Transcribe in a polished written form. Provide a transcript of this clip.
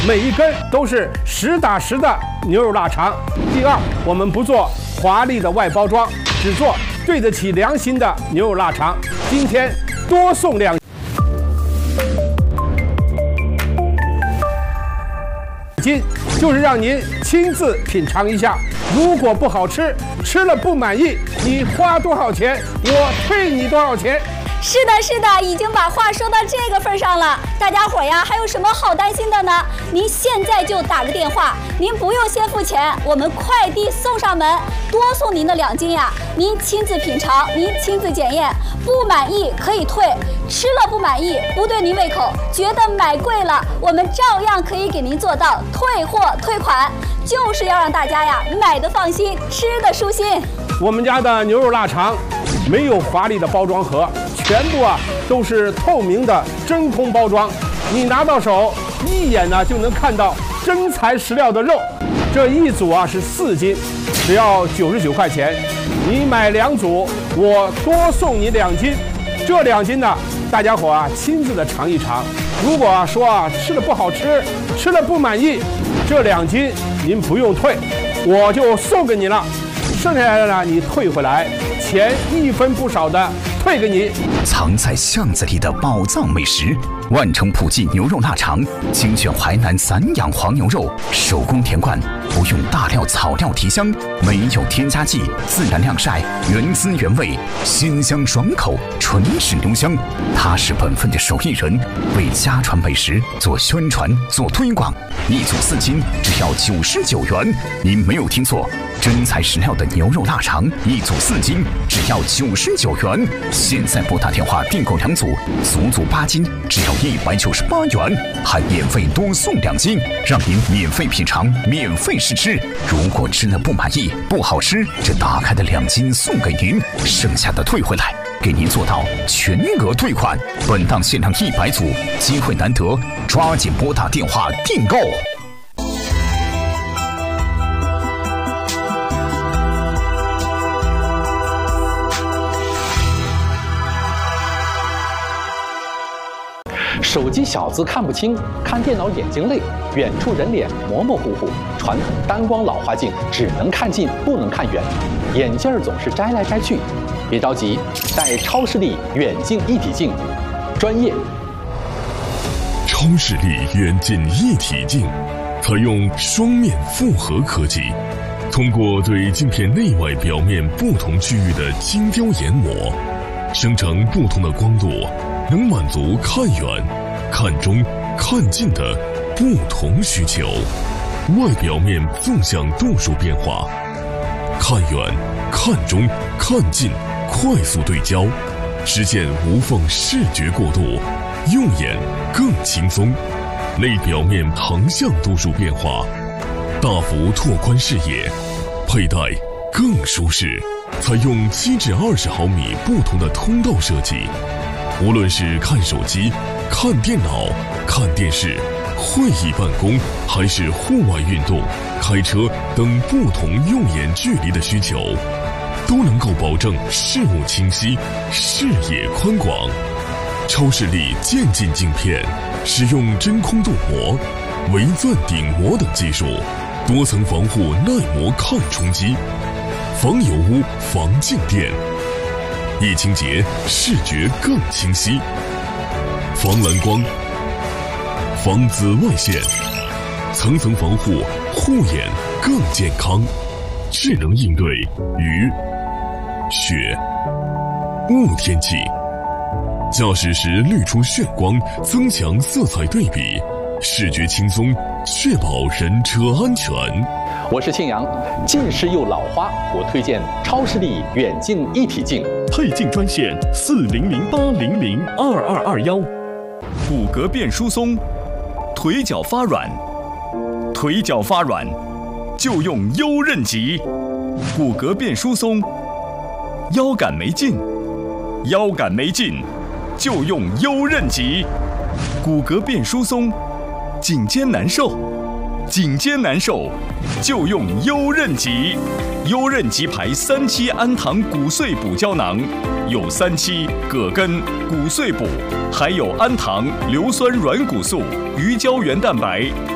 每一根都是实打实的牛肉腊肠。第二，我们不做华丽的外包装，只做对得起良心的牛肉腊肠。今天多送2斤，就是让您亲自品尝一下。如果不好吃，吃了不满意，你花多少钱，我退你多少钱。 是的，是的，已经把话说到这个份上了。大家伙呀，还有什么好担心的呢？您现在就打个电话，您不用先付钱，我们快递送上门，多送您的2斤呀。您亲自品尝，您亲自检验，不满意可以退，吃了不满意，不对您胃口，觉得买贵了，我们照样可以给您做到退货退款，就是要让大家呀买的放心，吃的舒心。 我们家的牛肉腊肠没有华丽的包装盒，全部都是透明的真空包装，你拿到手一眼就能看到真材实料的肉。这一组是4斤，只要99块钱。你买2组，我多送你2斤。这2斤呢，大家伙亲自的尝一尝。如果说吃的不好吃，吃了不满意，这2斤您不用退，我就送给你了。剩下来的呢，你退回来，钱1分不少的退给你。 藏在巷子里的宝藏美食，万城普记牛肉腊肠，精选淮南散养黄牛肉，手工填灌，不用大料草料提香，没有添加剂，自然晾晒，原汁原味，鲜香爽口，纯是牛香。他是本分的手艺人，为家传美食做宣传做推广。1组4斤，只要99元。您没有听错，真材实料的牛肉腊肠，1组4斤，只要99元。现在拨打电话订购2组，足足8斤，只要198元，还免费多送2斤，让您免费品尝，免费试吃。如果吃了不满意，不好吃，这打开的2斤送给您，剩下的退回来，给您做到全额退款。本档限量100组，机会难得，抓紧拨打电话订购。 手机小字看不清，看电脑眼睛累，远处人脸模模糊糊，传统单光老花镜只能看近不能看远，眼镜总是摘来摘去。别着急，戴超视力远近一体镜，专业。 超视力远近一体镜采用双面复合科技，通过对镜片内外表面不同区域的精雕研磨，生成不同的光度，能满足看远、看中、看近的不同需求。外表面纵向度数变化，看远、看中、看近快速对焦，实现无缝视觉过渡，用眼更轻松。内表面横向度数变化，大幅拓宽视野，佩戴更舒适。采用7至20毫米不同的通道设计，无论是看手机、看电脑、看电视、会议办公，还是户外运动、开车等不同用眼距离的需求，都能够保证视物清晰、视野宽广。超视力渐进镜片使用真空镀膜、微钻顶膜等技术，多层防护耐磨抗冲击，防油污、防静电，一清洁视觉更清晰，防蓝光、防紫外线，层层防护，护眼更健康。智能应对雨、雪、雾天气，驾驶时滤出眩光，增强色彩对比，视觉轻松，确保人车安全。 我是庆阳，近视又老花，我推荐超视力远近一体镜。 配镜专线4008002221。 骨骼变疏松，腿脚发软，腿脚发软就用优韧极。骨骼变疏松，腰杆没劲，腰杆没劲就用优韧极。骨骼变疏松，颈肩难受，颈肩难受就用优韧极。优韧极牌3期氨糖骨碎补胶囊，有3期葛根、骨碎补，还有氨糖、硫酸软骨素、鱼胶原蛋白。